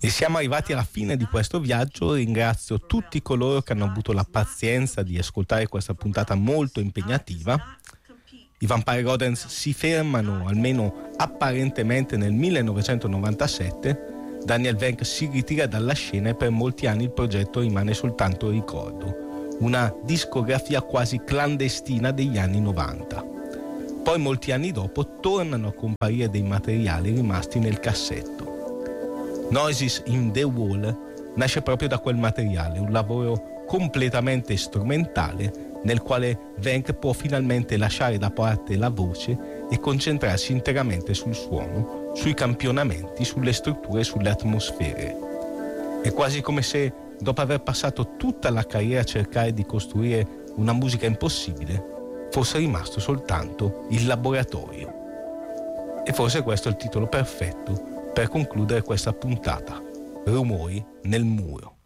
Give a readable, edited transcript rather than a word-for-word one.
E siamo arrivati alla fine di questo viaggio. Ringrazio tutti coloro che hanno avuto la pazienza di ascoltare questa puntata molto impegnativa. I Vampire Rodents si fermano, almeno apparentemente, nel 1997. Daniel Wenck si ritira dalla scena e per molti anni il progetto rimane soltanto ricordo, una discografia quasi clandestina degli anni 90. Poi molti anni dopo tornano a comparire dei materiali rimasti nel cassetto. Noises in the Wall nasce proprio da quel materiale, un lavoro completamente strumentale nel quale Wenck può finalmente lasciare da parte la voce e concentrarsi interamente sul suono, sui campionamenti, sulle strutture e sulle atmosfere. È quasi come se, dopo aver passato tutta la carriera a cercare di costruire una musica impossibile, fosse rimasto soltanto il laboratorio. E forse questo è il titolo perfetto per concludere questa puntata. Rumori nel muro.